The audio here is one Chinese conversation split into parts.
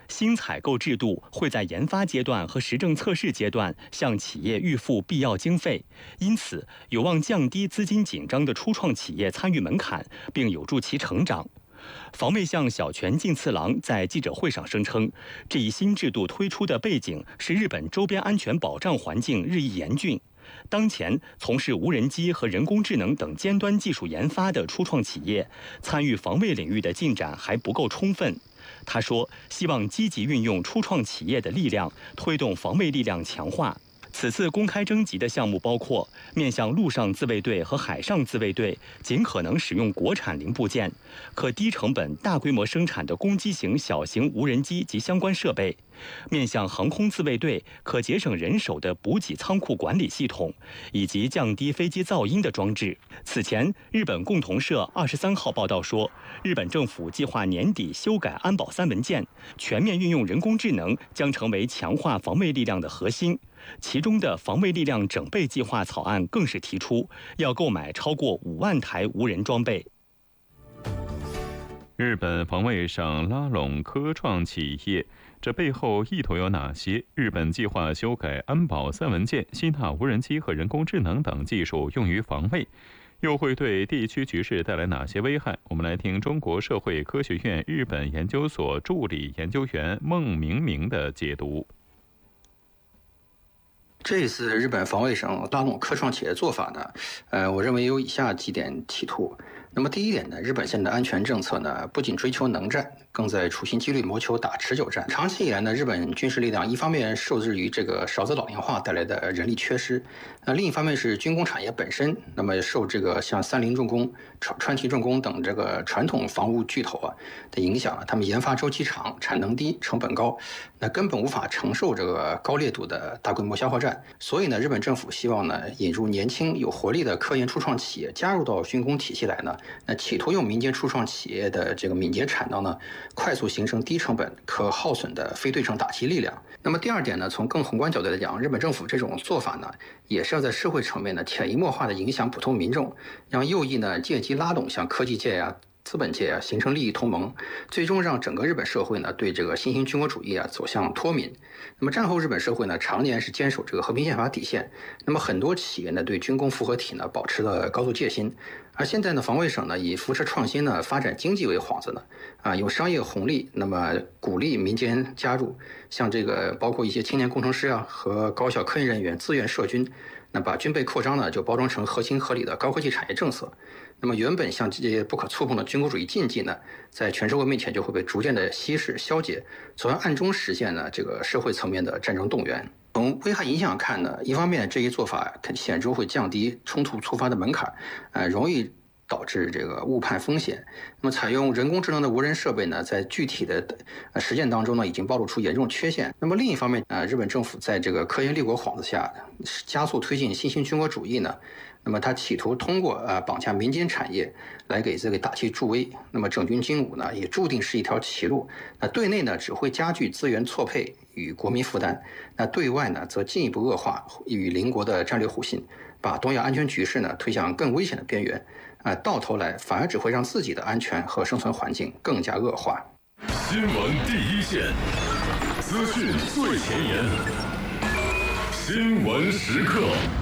新采购制度会在研发阶段和实证测试阶段向企业预付必要经费，因此有望降低资金紧张的初创企业参与门槛，并有助其成长。防卫相小泉进次郎在记者会上声称，这一新制度推出的背景是日本周边安全保障环境日益严峻。当前从事无人机和人工智能等尖端技术研发的初创企业，参与防卫领域的进展还不够充分。他说，希望积极运用初创企业的力量，推动防卫力量强化。此次公开征集的项目包括面向陆上自卫队和海上自卫队尽可能使用国产零部件，可低成本大规模生产的攻击型小型无人机及相关设备；面向航空自卫队可节省人手的补给仓库管理系统，以及降低飞机噪音的装置。此前，日本共同社23号报道说，日本政府计划年底修改安保3文件，全面运用人工智能将成为强化防卫力量的核心。其中的防卫力量整备计划草案更是提出要购买超过5万台无人装备。 日本防卫省拉拢科创企业，这背后意图有哪些？日本计划修改安保3文件，吸纳无人机和人工智能等技术用于防卫，又会对地区局势带来哪些危害？我们来听中国社会科学院日本研究所助理研究员孟明明的解读。 这一次日本防卫省拉拢科创企业做法呢，我认为有以下几点企图。那么第一点呢，日本现在的安全政策呢，不仅追求能战，更在处心积虑谋求打持久战。长期以来呢，日本军事力量一方面受制于这个少子老龄化带来的人力缺失，另一方面是军工产业本身，那么受这个像三菱重工、川崎重工等这个传统防务巨头的影响，他们研发周期长、产能低、成本高，那根本无法承受这个高烈度的大规模消耗战。所以呢，日本政府希望呢，引入年轻有活力的科研初创企业加入到军工体系来呢，那企图用民间初创企业的这个敏捷产能呢，快速形成低成本、可耗损的非对称打击力量。那么第二点呢，从更宏观角度来讲，日本政府这种做法呢，也是要在社会层面呢潜移默化的影响普通民众，让右翼呢借机拉拢像科技界资本界形成利益同盟，最终让整个日本社会呢对这个新型军国主义走向脱敏。那么战后日本社会呢常年是坚守这个和平宪法底线，那么很多企业呢对军工复合体呢保持了高度戒心，而现在呢防卫省呢以扶持创新呢发展经济为幌子呢有商业红利，那么鼓励民间加入，像这个包括一些青年工程师和高校科研人员自愿涉军，那把军备扩张呢就包装成合情合理的高科技产业政策。那么原本像这些不可触碰的军国主义禁忌呢，在全社会面前就会被逐渐的稀释消解，从而暗中实现呢这个社会层面的战争动员。从危害影响看呢，一方面这一做法显著会降低冲突触发的门槛，容易导致这个误判风险。那么采用人工智能的无人设备呢，在具体的实践当中呢，已经暴露出严重缺陷。那么另一方面日本政府在这个科研立国幌子下，加速推进新型军国主义呢，那么他企图通过绑架民间产业来给这个打击助威。那么整军经武呢，也注定是一条歧路。那对内呢，只会加剧资源错配与国民负担；那对外呢，则进一步恶化与邻国的战略互信，把东亚安全局势呢推向更危险的边缘。到头来反而只会让自己的安全和生存环境更加恶化。 新闻第一线，资讯最前沿，新闻时刻。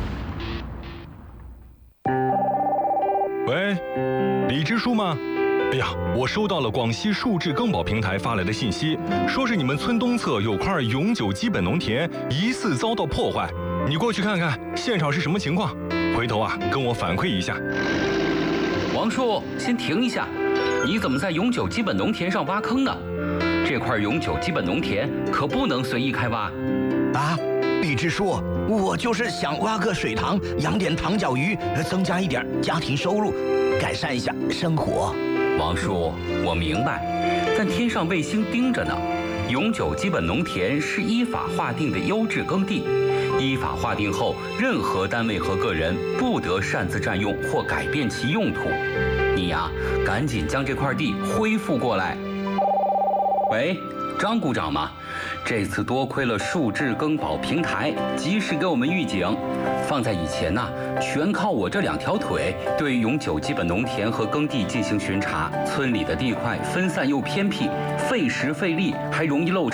喂，李支书吗？哎呀，我收到了广西数字更保平台发来的信息，说是你们村东侧有块永久基本农田疑似遭到破坏，你过去看看现场是什么情况，回头跟我反馈一下。 王叔，先停一下，你怎么在永久基本农田上挖坑呢？这块永久基本农田可不能随意开挖。 李支书，我就是想挖个水塘，养点塘脚鱼，增加一点家庭收入，改善一下生活。 王叔，我明白，但天上卫星盯着呢。永久基本农田是依法划定的优质耕地，依法划定后，任何单位和个人不得擅自占用或改变其用途。你赶紧将这块地恢复过来。喂，张股长吗？这次多亏了数字更保平台及时给我们预警，放在以前全靠我这2条腿对永久基本农田和耕地进行巡查，村里的地块分散又偏僻，费时费力，还容易漏